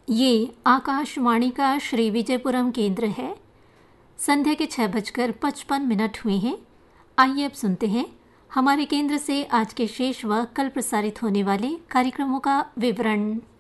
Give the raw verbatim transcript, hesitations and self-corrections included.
ये आकाशवाणी का श्री विजयपुरम केंद्र है। संध्या के छः बजकर पचपन मिनट हुए हैं। आइए अब सुनते हैं हमारे केंद्र से आज के शेष व कल प्रसारित होने वाले कार्यक्रमों का विवरण।